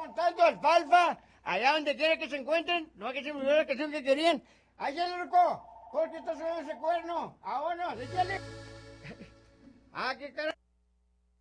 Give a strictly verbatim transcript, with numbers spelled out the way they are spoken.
montando alfalfa, allá donde quiera que se encuentren, no es que se me olvidó la canción que querían. ¡Ay, ya loco! ¿Por qué estás subiendo ese cuerno? ¡Vámonos, échale! ¡Ah, qué carajo!